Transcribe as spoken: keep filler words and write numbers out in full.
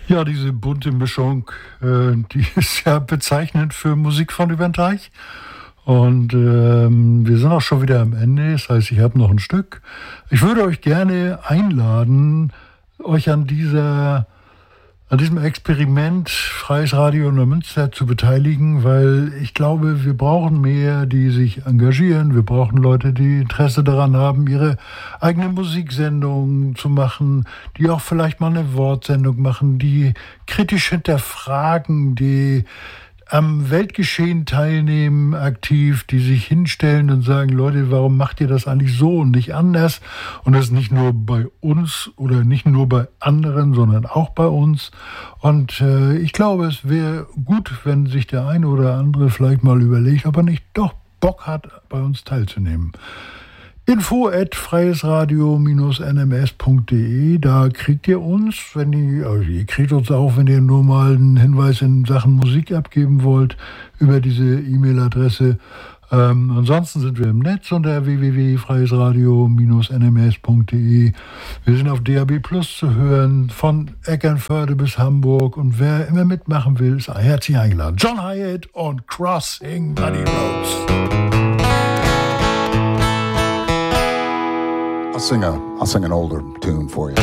Ja, diese bunte Mischung, äh, die ist ja bezeichnend für Musik von über den Teich. Und ähm, wir sind auch schon wieder am Ende, das heißt, ich habe noch ein Stück. Ich würde euch gerne einladen, euch an dieser, an diesem Experiment Freies Radio Neumünster zu beteiligen, weil ich glaube, wir brauchen mehr, die sich engagieren. Wir brauchen Leute, die Interesse daran haben, ihre eigene Musiksendung zu machen, die auch vielleicht mal eine Wortsendung machen, die kritisch hinterfragen, die am Weltgeschehen teilnehmen, aktiv, die sich hinstellen und sagen, Leute, warum macht ihr das eigentlich so und nicht anders? Und das nicht nur bei uns oder nicht nur bei anderen, sondern auch bei uns. Und äh, ich glaube, es wäre gut, wenn sich der eine oder andere vielleicht mal überlegt, ob er nicht doch Bock hat, bei uns teilzunehmen. info at freiesradio N M S punkt de, da kriegt ihr uns, wenn ihr, also ihr kriegt uns auch, wenn ihr nur mal einen Hinweis in Sachen Musik abgeben wollt, über diese E-Mail-Adresse. Ähm, ansonsten sind wir im Netz unter w w w punkt freiesradio N M S punkt de. Wir sind auf D A B Plus zu hören, von Eckernförde bis Hamburg, und wer immer mitmachen will, ist herzlich eingeladen. John Hiatt und Crossing Muddy Roads. I'll sing a I'll sing an older tune for you.